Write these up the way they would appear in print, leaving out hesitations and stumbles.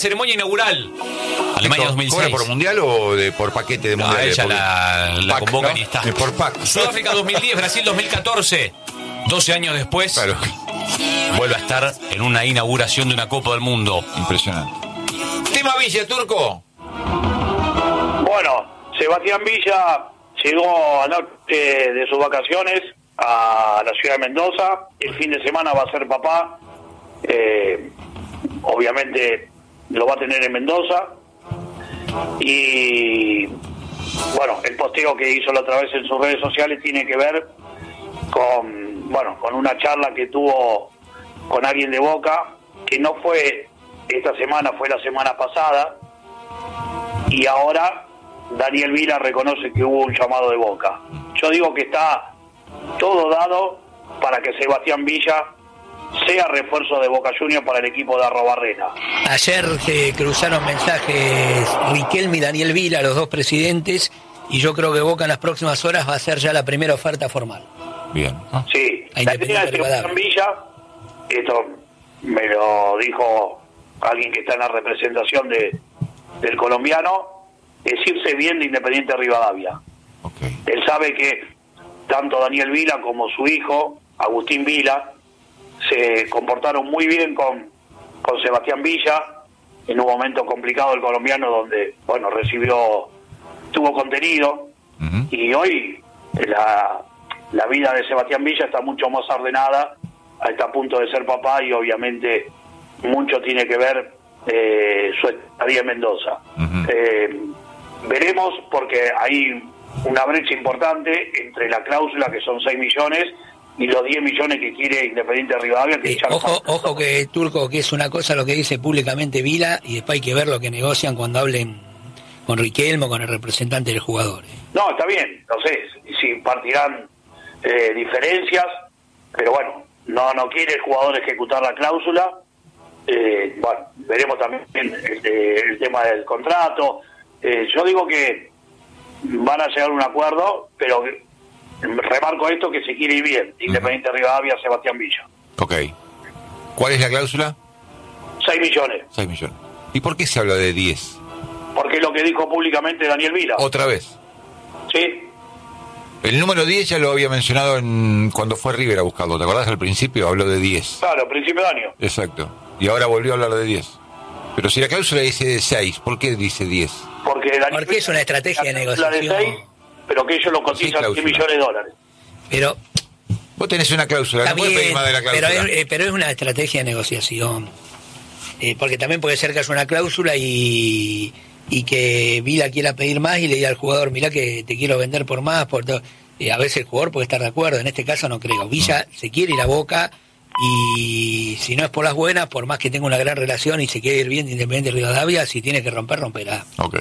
Ceremonia inaugural. Alemania 2006. ¿Cobra por mundial o por paquete de mundial? Ella la convoca, ¿no? Y está. Por pack. Sudáfrica 2010, Brasil 2014. 12 años después, Claro. vuelve a estar en una inauguración de una Copa del Mundo. Impresionante. Tema Villa, Turco. Bueno, Sebastián Villa llegó anoche de sus vacaciones a la ciudad de Mendoza. El fin de semana va a ser papá. Obviamente lo va a tener en Mendoza. Y bueno, el posteo que hizo la otra vez en sus redes sociales tiene que ver con una charla que tuvo con alguien de Boca, que no fue esta semana, fue la semana pasada. Y ahora Daniel Vila reconoce que hubo un llamado de Boca. Yo digo que está todo dado para que Sebastián Villa sea refuerzo de Boca Juniors para el equipo de Arrobarrena. Ayer se cruzaron mensajes Riquelme y Daniel Vila, los dos presidentes, y yo creo que Boca en las próximas horas va a hacer ya la primera oferta formal. Bien. Sí, la idea de Sebastián Villa, esto me lo dijo alguien que está en la representación del colombiano, es irse bien de Independiente Rivadavia. Okay. Él sabe que tanto Daniel Vila como su hijo, Agustín Vila, se comportaron muy bien con Sebastián Villa en un momento complicado del colombiano donde, bueno, tuvo contenido. Uh-huh. Y hoy la vida de Sebastián Villa está mucho más ordenada, está a punto de ser papá y obviamente mucho tiene que ver su estadía en Mendoza. Uh-huh. Veremos, porque hay una brecha importante entre la cláusula, que son 6 millones, y los 10 millones que quiere Independiente Rivadavia. Ojo que, Turco, que es una cosa lo que dice públicamente Vila, y después hay que ver lo que negocian cuando hablen con Riquelme, con el representante del jugador. No, está bien, no sé si partirán diferencias, pero bueno, no quiere el jugador ejecutar la cláusula. Bueno, veremos también el tema del contrato. Yo digo que van a llegar a un acuerdo, pero remarco esto, que se quiere ir bien. Independiente Rivadavia, Sebastián Villa. Ok. ¿Cuál es la cláusula? 6 millones. 6 millones. ¿Y por qué se habla de 10? Porque es lo que dijo públicamente Daniel Vila. ¿Otra vez? Sí. El número 10 ya lo había mencionado cuando fue River a buscarlo. ¿Te acordás? Al principio habló de 10. Claro, principio de año. Exacto. Y ahora volvió a hablar de 10. Pero si la cláusula dice 6, ¿por qué dice 10? Porque es una estrategia de negociación. De 6, pero que ellos lo cotizan $10 millones. Pero vos tenés una cláusula, no puedes pedir más de la cláusula. Pero es una estrategia de negociación. Porque también puede ser que haya una cláusula y que Vila quiera pedir más y le diga al jugador, mirá que te quiero vender por más. A veces el jugador puede estar de acuerdo, en este caso no creo. Villa se quiere ir a Boca y si no es por las buenas, por más que tenga una gran relación y se quiere ir bien de Independiente Rivadavia, si tiene que romper, romperá. Ok.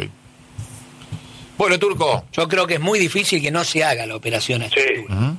Bueno, Turco. Yo creo que es muy difícil que no se haga la operación a esta altura. Uh-huh.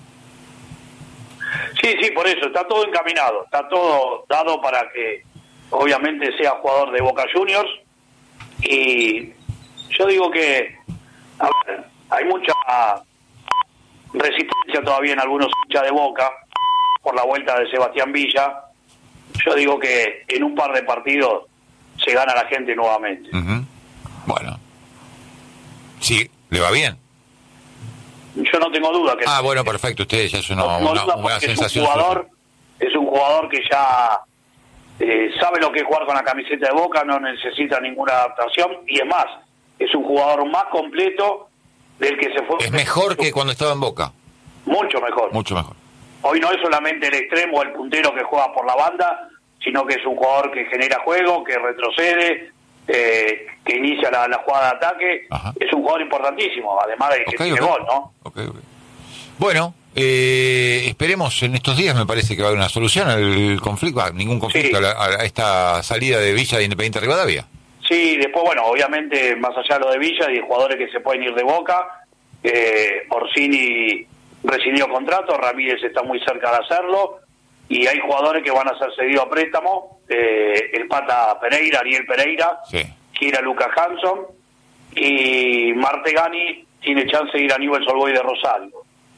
Sí, por eso, está todo encaminado, está todo dado para que obviamente sea jugador de Boca Juniors. Y yo digo que hay mucha resistencia todavía en algunos hinchas de Boca por la vuelta de Sebastián Villa. Yo digo que en un par de partidos se gana la gente nuevamente. Uh-huh. Bueno. Sí, ¿le va bien? Yo no tengo duda que... bueno, perfecto. Usted ya es una sensación. Es un jugador que ya sabe lo que es jugar con la camiseta de Boca, no necesita ninguna adaptación, y es más, es un jugador más completo del que se fue. Es mejor que cuando estaba en Boca. Mucho mejor. Mucho mejor. Hoy no es solamente el extremo o el puntero que juega por la banda, sino que es un jugador que genera juego, que retrocede, que inicia la jugada de ataque. Ajá. Es un jugador importantísimo, además de que tiene gol, ¿no? Okay. Bueno, esperemos en estos días, me parece que va a haber una solución al conflicto, ningún conflicto, sí, a esta salida de Villa de Independiente Rivadavia. Sí, después, bueno, obviamente, más allá de lo de Villa y de jugadores que se pueden ir de Boca, Orsini rescindió contrato, Ramírez está muy cerca de hacerlo, y hay jugadores que van a ser cedidos a préstamo, el Pata Pereira, Ariel Pereira, sí, quiere a Lucas Hanson, y Martegani tiene chance de ir a Newell's Old Boys de Rosario.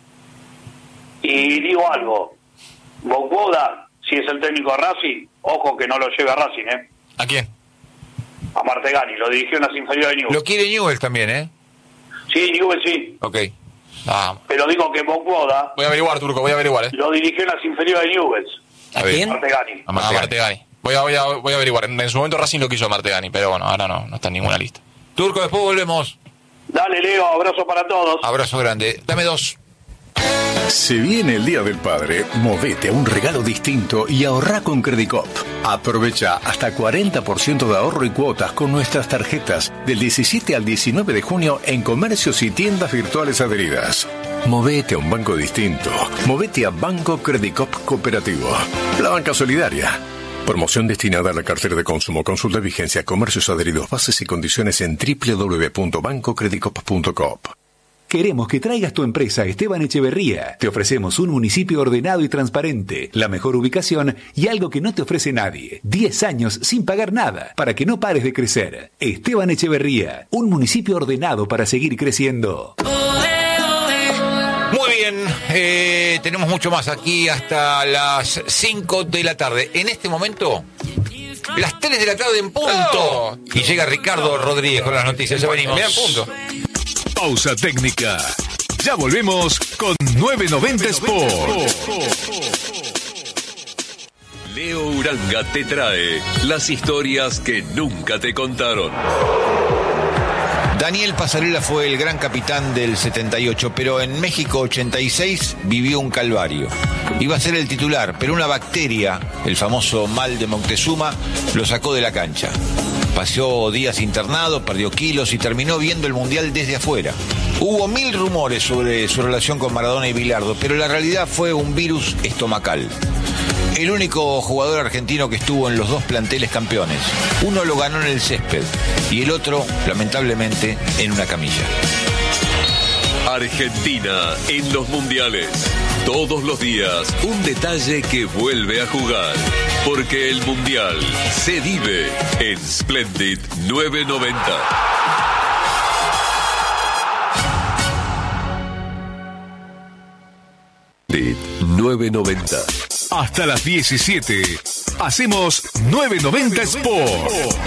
Y digo algo, Bogoda, si es el técnico de Racing, ojo que no lo lleve a Racing, ¿A quién? A Martegani, lo dirigió en las inferiores de Newell's. Lo quiere Newell's también, ¿eh? Sí, Newell's sí. Ok. Pero digo que Bocoda... Voy a averiguar, Turco, Lo dirigió en las inferiores de Newell's. ¿A quién? Martegani. A Martegani. Voy a averiguar. En su momento Racing lo quiso a Martegani, pero bueno, ahora no está en ninguna lista. Turco, después volvemos. Dale, Leo, abrazo para todos. Abrazo grande. Dame 2. Se viene el Día del Padre, movete a un regalo distinto y ahorrá con Credicop. Aprovecha hasta 40% de ahorro y cuotas con nuestras tarjetas del 17 al 19 de junio en comercios y tiendas virtuales adheridas. Movete a un banco distinto. Movete a Banco Credicop Cooperativo. La banca solidaria. Promoción destinada a la cartera de consumo. Consulta vigencia, comercios adheridos, bases y condiciones en www.bancocredicop.com. Queremos que traigas tu empresa a Esteban Echeverría. Te ofrecemos un municipio ordenado y transparente, la mejor ubicación y algo que no te ofrece nadie. 10 años sin pagar nada, para que no pares de crecer. Esteban Echeverría, un municipio ordenado para seguir creciendo. Muy bien, tenemos mucho más aquí hasta las 5 de la tarde. En este momento, las 3 de la tarde en punto. Y llega Ricardo Rodríguez con las noticias. Ya venimos. Bien, punto. Pausa técnica. Ya volvemos con 990 Sport. Leo Uranga te trae las historias que nunca te contaron. Daniel Pasarela fue el gran capitán del 78, pero en México 86 vivió un calvario. Iba a ser el titular, pero una bacteria, el famoso mal de Moctezuma, lo sacó de la cancha. Pasó días internado, perdió kilos y terminó viendo el Mundial desde afuera. Hubo 1000 rumores sobre su relación con Maradona y Bilardo, pero la realidad fue un virus estomacal. El único jugador argentino que estuvo en los 2 planteles campeones. Uno lo ganó en el césped y el otro, lamentablemente, en una camilla. Argentina en los mundiales. Todos los días un detalle que vuelve a jugar. Porque el mundial se vive en Splendid 990. 990. Hasta las 17. Hacemos 990 Sport.